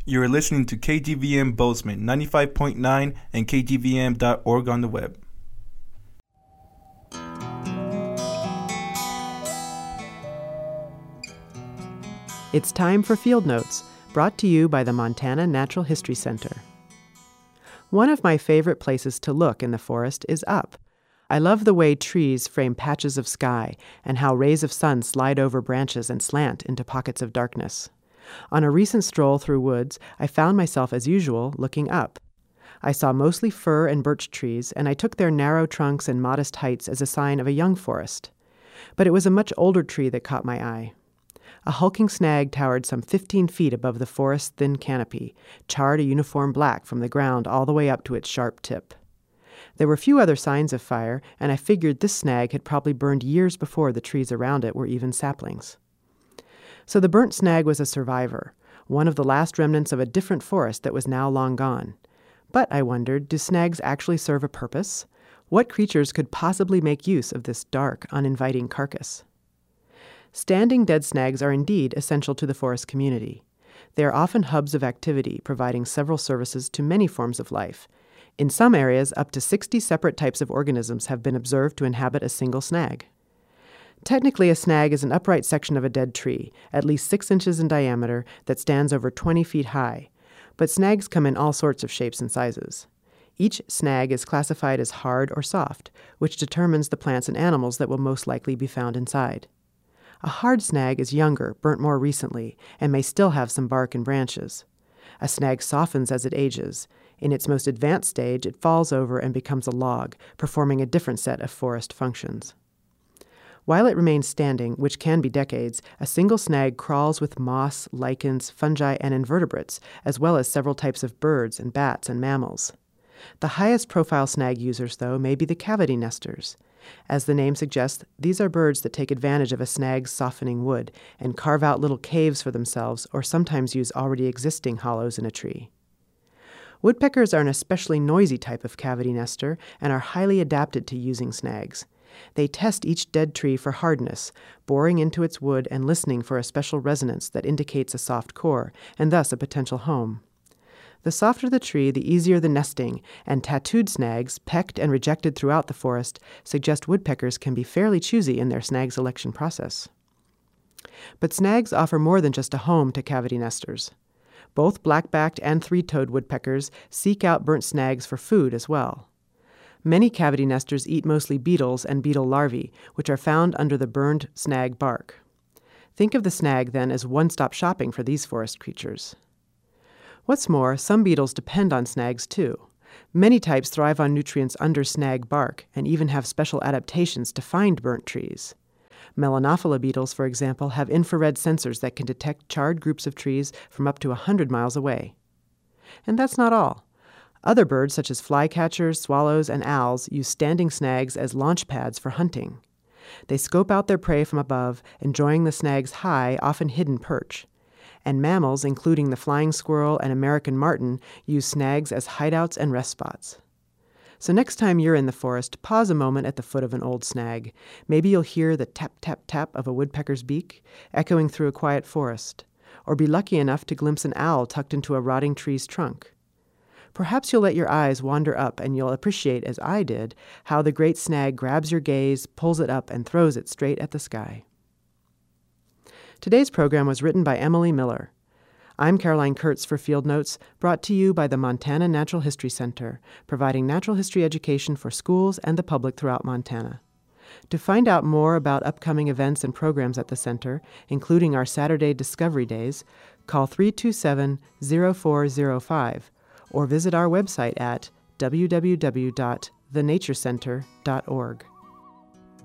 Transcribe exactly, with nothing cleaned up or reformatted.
You are listening to K G V M Bozeman ninety-five point nine and K G V M dot org on the web. It's time for Field Notes, brought to you by the Montana Natural History Center. One of my favorite places to look in the forest is up. I love the way trees frame patches of sky and how rays of sun slide over branches and slant into pockets of darkness. On a recent stroll through woods, I found myself, as usual, looking up. I saw mostly fir and birch trees, and I took their narrow trunks and modest heights as a sign of a young forest. But it was a much older tree that caught my eye. A hulking snag towered some fifteen feet above the forest's thin canopy, charred a uniform black from the ground all the way up to its sharp tip. There were few other signs of fire, and I figured this snag had probably burned years before the trees around it were even saplings. So the burnt snag was a survivor, one of the last remnants of a different forest that was now long gone. But, I wondered, do snags actually serve a purpose? What creatures could possibly make use of this dark, uninviting carcass? Standing dead snags are indeed essential to the forest community. They are often hubs of activity, providing several services to many forms of life. In some areas, up to sixty separate types of organisms have been observed to inhabit a single snag. Technically, a snag is an upright section of a dead tree, at least six inches in diameter, that stands over twenty feet high. But snags come in all sorts of shapes and sizes. Each snag is classified as hard or soft, which determines the plants and animals that will most likely be found inside. A hard snag is younger, burnt more recently, and may still have some bark and branches. A snag softens as it ages. In its most advanced stage, it falls over and becomes a log, performing a different set of forest functions. While it remains standing, which can be decades, a single snag crawls with moss, lichens, fungi, and invertebrates, as well as several types of birds and bats and mammals. The highest profile snag users, though, may be the cavity nesters. As the name suggests, these are birds that take advantage of a snag's softening wood and carve out little caves for themselves or sometimes use already existing hollows in a tree. Woodpeckers are an especially noisy type of cavity nester and are highly adapted to using snags. They test each dead tree for hardness, boring into its wood and listening for a special resonance that indicates a soft core, and thus a potential home. The softer the tree, the easier the nesting, and tattooed snags, pecked and rejected throughout the forest, suggest woodpeckers can be fairly choosy in their snag selection process. But snags offer more than just a home to cavity nesters. Both black-backed and three-toed woodpeckers seek out burnt snags for food as well. Many cavity nesters eat mostly beetles and beetle larvae, which are found under the burned snag bark. Think of the snag, then, as one-stop shopping for these forest creatures. What's more, some beetles depend on snags, too. Many types thrive on nutrients under snag bark and even have special adaptations to find burnt trees. Melanophila beetles, for example, have infrared sensors that can detect charred groups of trees from up to one hundred miles away. And that's not all. Other birds, such as flycatchers, swallows, and owls, use standing snags as launch pads for hunting. They scope out their prey from above, enjoying the snag's high, often hidden perch. And mammals, including the flying squirrel and American marten, use snags as hideouts and rest spots. So next time you're in the forest, pause a moment at the foot of an old snag. Maybe you'll hear the tap-tap-tap of a woodpecker's beak, echoing through a quiet forest, or be lucky enough to glimpse an owl tucked into a rotting tree's trunk. Perhaps you'll let your eyes wander up and you'll appreciate, as I did, how the great snag grabs your gaze, pulls it up, and throws it straight at the sky. Today's program was written by Emily Miller. I'm Caroline Kurtz for Field Notes, brought to you by the Montana Natural History Center, providing natural history education for schools and the public throughout Montana. To find out more about upcoming events and programs at the center, including our Saturday Discovery Days, call three two seven, zero four zero five or visit our website at w w w dot the nature center dot org.